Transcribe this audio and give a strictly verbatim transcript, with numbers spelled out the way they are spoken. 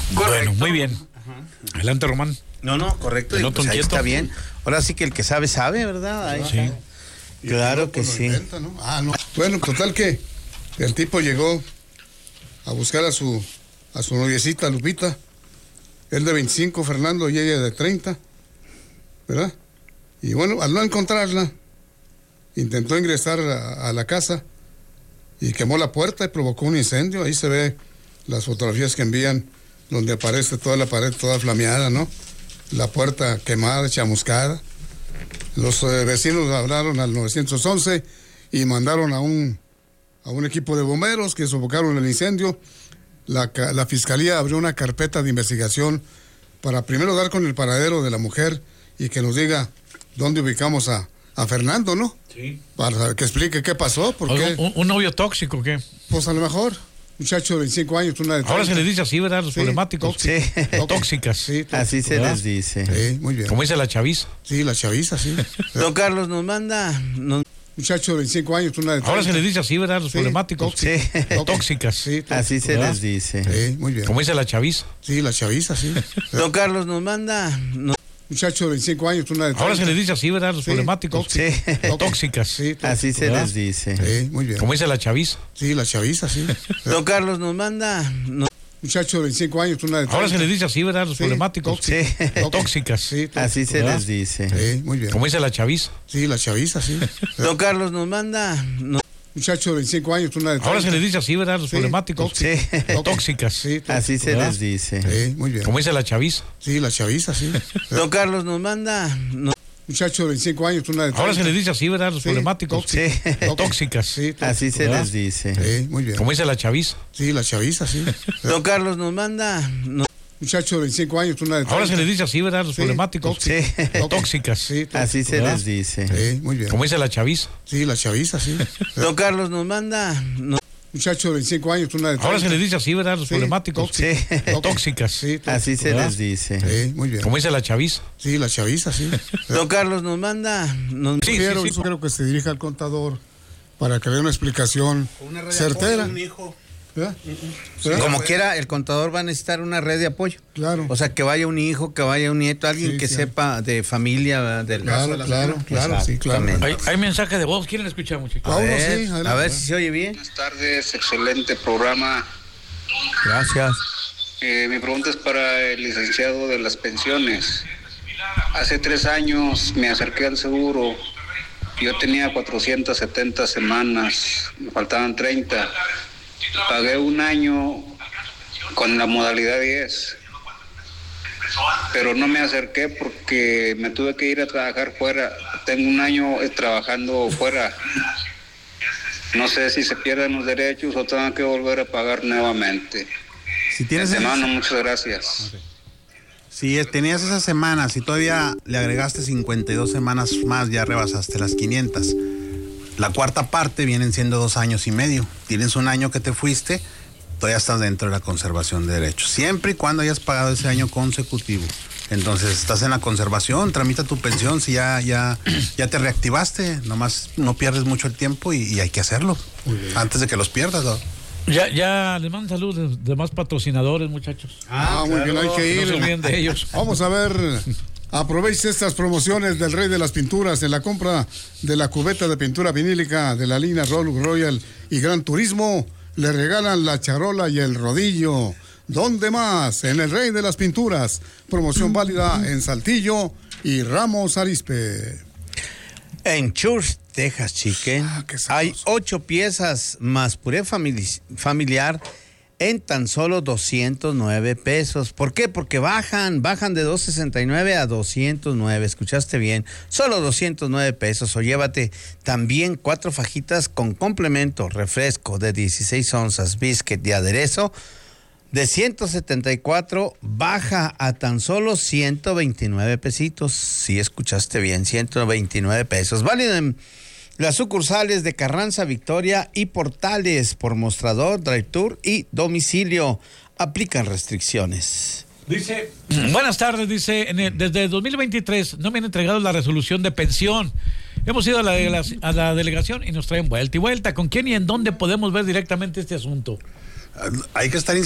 Bueno, muy bien. Ajá. Adelante, Román. No, no, correcto. No, Pues ahí está bien. Ahora sí que el que sabe, sabe, ¿verdad? Ahí Sí. Claro que sí. Inventa, ¿no? Ah, no. Bueno, total que el tipo llegó a buscar a su a su noviecita Lupita, él de veinticinco, Fernando, y ella de treinta, ¿verdad? Y bueno, al no encontrarla, intentó ingresar a, a la casa y quemó la puerta y provocó un incendio. Ahí se ve las fotografías que envían, donde aparece toda la pared toda flameada, ¿no? La puerta quemada, chamuscada. Los eh, vecinos hablaron al nueve once y mandaron a un, a un equipo de bomberos que sofocaron el incendio. La, la fiscalía abrió una carpeta de investigación para primero dar con el paradero de la mujer y que nos diga dónde ubicamos a, a Fernando, ¿no? Sí. Para que explique qué pasó, por Oiga, qué. ¿Un, un novio tóxico qué? Pues a lo mejor, muchacho de veinticinco años, una de treinta. Ahora se les dice así, ¿verdad? Los Sí, problemáticos. Sí. Tóxicas. Sí, tóxico. Así se ¿verdad? les dice. Sí, muy bien. Como dice la chaviza. Sí, la chaviza, sí. Don Carlos nos manda... Nos... Muchacho de veinticinco años, una de treinta. Ahora se les dice así, ¿verdad? Los Sí, problemáticos. Sí. Tóxicas. Sí, tóxico. Así se ¿verdad? les dice. Sí, muy bien. Como dice la chaviza. Sí, la chaviza, sí. Don Carlos nos manda... Nos... Muchacho de veinticinco años, una de treinta. Ahora se les dice así, ¿verdad? Los Sí, problemáticos. Sí. Tóxicas. Sí, tóxico. Así se ¿verdad? les dice. Sí, muy bien. Como dice la chaviza. Sí, la chaviza, sí. Don Carlos nos manda... Nos... Muchacho de veinticinco años, una de treinta. Ahora se les dice así, ¿verdad? Los Sí, problemáticos. Sí. Tóxicas. Sí, tóxico. Así se ¿verdad? les dice. Sí, muy bien. Como dice la chaviza. Sí, la chaviza, sí. Don Carlos nos manda... Nos... Muchacho de veinticinco años, una de treinta. Ahora se les dice así, ¿verdad? Los Sí, problemáticos. Sí. Tóxicas. Sí, tóxico. Así se ¿verdad? les dice. Sí, muy bien. Como dice la chaviza. Sí, la chaviza, sí. Don Carlos nos manda... Nos... Muchacho de veinticinco años, una de treinta. Ahora se les dice así, ¿verdad? Los Sí, problemáticos. Sí. Tóxicas. Sí, tóxico. Así se ¿verdad? les dice. Sí, muy bien. Como dice la chaviza. Sí, la chaviza, sí. Don Carlos nos manda... Nos... Muchacho de veinticinco años, una de treinta. Ahora se les dice así, ¿verdad? Los Sí, problemáticos. Sí. Tóxicas. Sí, tóxico. Así se ¿verdad? les dice. Sí, muy bien. Como dice la chaviza. Sí, la chaviza, sí. Don Carlos nos manda... Nos... Muchacho de veinticinco años, una de treinta. Ahora se les dice así, ¿verdad? Los Sí, problemáticos. Sí. Tóxicas. Sí, tóxico. Así se ¿verdad? les dice. Sí, muy bien. Como dice la chaviza. Sí, la chaviza, sí. Don Carlos nos manda... Nos... Sí, Quiero, sí, sí. quiero que se dirija al contador para que le dé una explicación certera. ¿Verdad? ¿Verdad? Como quiera, el contador va a necesitar una red de apoyo. Claro. O sea, que vaya un hijo, que vaya un nieto, alguien Sí, que claro. sepa de familia, ¿verdad? Del Claro, claro, claro, sí, claro. Exactamente. Hay, hay mensaje de voz. ¿Quieren escuchar, muchachos? A Vámonos, ver, sí, adelante. a ver si se oye bien. Buenas tardes, excelente programa. Gracias. Eh, mi pregunta es para el licenciado de las pensiones. Hace tres años me acerqué al seguro. Yo tenía cuatrocientas setenta semanas, me faltaban treinta. Pagué un año con la modalidad diez. Pero no me acerqué porque me tuve que ir a trabajar fuera. Tengo un año eh, trabajando fuera. No sé si se pierden los derechos o tengo que volver a pagar nuevamente. Si tienes De esas- mano, muchas gracias. si tenías esas semanas y todavía le agregaste cincuenta y dos semanas más, ya rebasaste las quinientas. La cuarta parte vienen siendo dos años y medio. Tienes un año que te fuiste, todavía estás dentro de la conservación de derechos. Siempre y cuando hayas pagado ese año consecutivo. Entonces, estás en la conservación, tramita tu pensión, si ya, ya, ya te reactivaste, nomás no pierdes mucho el tiempo y, y hay que hacerlo antes de que los pierdas, ¿no? Ya, ya les mando saludos de demás patrocinadores, muchachos. Ah, muy bien, hay que No ir. se olviden de ellos. Vamos a ver, aproveche estas promociones del Rey de las Pinturas en la compra de la cubeta de pintura vinílica de la línea Rolex Royal y Gran Turismo. Le regalan la charola y el rodillo. ¿Dónde más? En el Rey de las Pinturas. Promoción válida en Saltillo y Ramos Arizpe. En Church, Texas, Chicken, Ah, qué sabroso. hay ocho piezas más puré famili- familiar en tan solo doscientos nueve pesos. ¿Por qué? Porque bajan, bajan de doscientos sesenta y nueve a doscientos nueve. Escuchaste bien, solo doscientos nueve pesos. O llévate también cuatro fajitas con complemento, refresco de dieciséis onzas, biscuit y aderezo. De ciento setenta y cuatro baja a tan solo ciento veintinueve pesitos. Si escuchaste bien, ciento veintinueve pesos. Válido en las sucursales de Carranza, Victoria y Portales por mostrador, drive-tour y domicilio. Aplican restricciones. Dice, buenas tardes, dice, en el- desde el dos mil veintitrés no me han entregado la resolución de pensión. Hemos ido a la, delega- a la delegación y nos traen vuelta y vuelta. ¿Con quién y en dónde podemos ver directamente este asunto? Hay que estar